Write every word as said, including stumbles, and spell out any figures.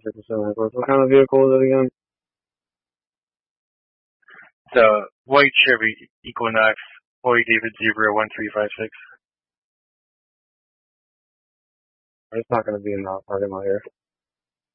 six seven. What kind of vehicle is it again? The white Chevy Equinox, Boy David Zebra one three five six. It's not going to be in the parking lot here.